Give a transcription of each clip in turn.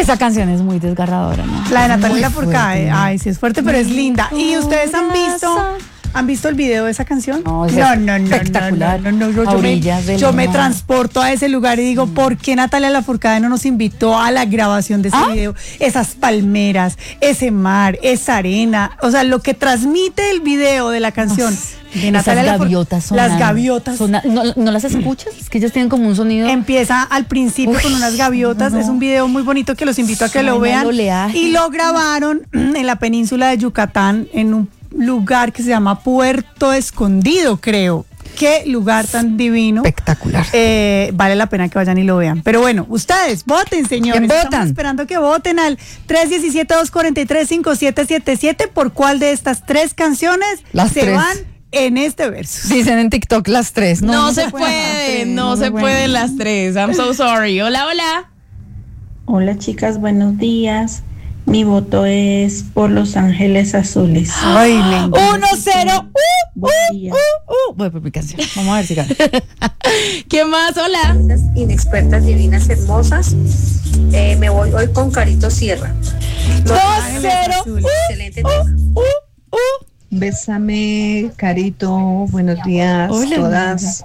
Esa canción es muy desgarradora, ¿no? La de Natalia Muy Lafourcade. fuerte, ¿no? Ay, sí es fuerte, pero es linda. ¿Y ustedes han visto el video de esa canción? No, es no, espectacular. A orillas del yo me mar. transporto a ese lugar y digo, ¿por qué Natalia Lafourcade no nos invitó a la grabación de ese video? Esas palmeras, ese mar, esa arena, o sea, lo que transmite el video de la canción. De Natalia Esas gaviotas son. Las gaviotas. ¿No las escuchas? Es que ellas tienen como un sonido. Empieza al principio con unas gaviotas. no. Es un video muy bonito que los invito a que lo Suena el vean. oleaje. Y lo grabaron en la península de Yucatán, en un lugar que se llama Puerto Escondido, creo. Qué lugar tan divino. Espectacular. Vale la pena que vayan y lo vean. Pero bueno, ustedes voten, señores. ¿Quién votan? Estamos esperando que voten al 317-243-5777 por cuál de estas tres canciones Las se tres. van en este verso. Dicen en TikTok las tres. No se puede, no se pueden las tres. I'm so sorry. Hola, hola. Hola chicas, buenos días. Mi voto es por Los Ángeles Azules. Ay, me encanta. 1-0. Buen día. Voy por mi canción. Vamos a ver si gana. ¿Qué más? Hola. Inexpertas, divinas, hermosas. Me voy hoy con Carito Sierra. 2-0. Excelente tema. Bésame, Carito, buenos días Hola, todas.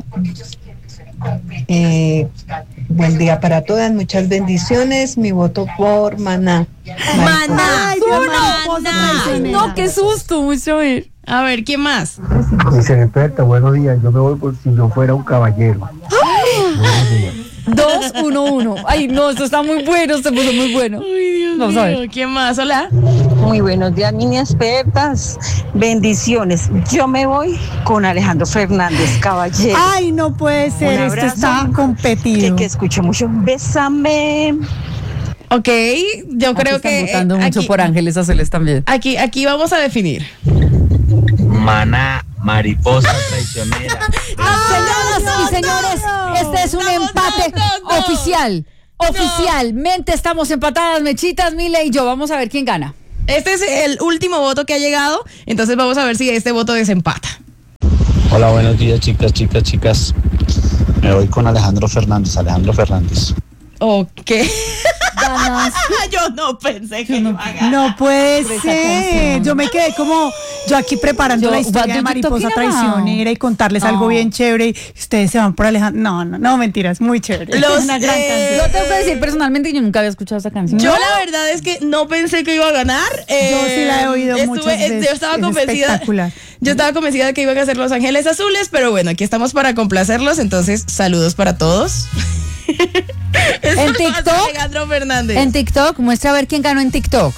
Buen día para todas, muchas bendiciones. Mi voto por Maná. Maná. Ay, Dios, mariposa traicionera. No, qué susto, mucho ver. A ver, ¿qué más? Dice experta, buenos días, yo me voy por si yo fuera un caballero. Buenos días. 2-1-1. Ay, no, esto está muy bueno, se puso muy bueno. Ay, Dios Vamos a mío. ver. ¿Qué más? Hola. Muy buenos días, mini expertas. Bendiciones. Yo me voy con Alejandro Fernández, caballero. Ay, no puede ser, Un esto abrazo. está competido. Que escucho mucho. Bésame. Ok, yo creo que Están votando mucho aquí, por Ángeles Azules también. aquí vamos a definir. Maná, mariposa traicionera. Señoras y señores, este es un empate oficial. Oficialmente estamos empatadas, Mechitas, Mile y yo. Vamos a ver quién gana. Este es el último voto que ha llegado, entonces vamos a ver si este voto desempata. Hola, buenos días, chicas. Me voy con Alejandro Fernández. Ok. Ganas. Yo no pensé que iba a ganar. No puede Por esa ser. canción. Yo me quedé como yo aquí preparando Yo, la historia de what do you mariposa talking about? traicionera y contarles No. algo bien chévere y ustedes se van por Alejandro. No, mentiras, muy chévere. Los, Es una gran canción. Yo tengo que decir personalmente, yo nunca había escuchado esa canción. Yo la verdad es que no pensé que iba a ganar. Yo sí la he oído muchas veces. Yo estaba Es convencida. espectacular. Yo estaba convencida de que iban a ser Los Ángeles Azules, pero bueno, aquí estamos para complacerlos, entonces saludos para todos. En TikTok, Alejandro Fernández. En TikTok, muestra a ver quién ganó en TikTok.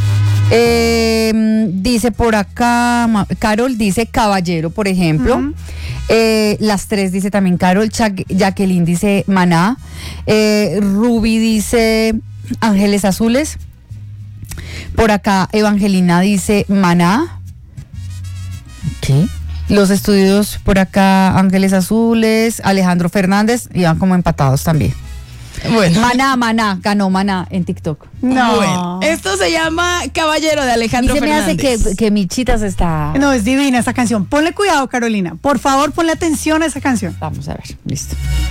Dice por acá, Carol dice caballero, por ejemplo. Las tres dice también Carol. Jacqueline dice Maná. Ruby dice Ángeles Azules. Por acá Evangelina dice Maná. ¿Qué? Los estudios por acá Ángeles Azules, Alejandro Fernández, iban como empatados también. Bueno. Maná, ganó Maná en TikTok. No. Bueno, esto se llama Caballero de Y Alejandro se me hace Fernández. que Michitas está... No, es divina esa canción. Ponle cuidado, Carolina. Por favor, ponle atención a esa canción. Vamos a ver, listo.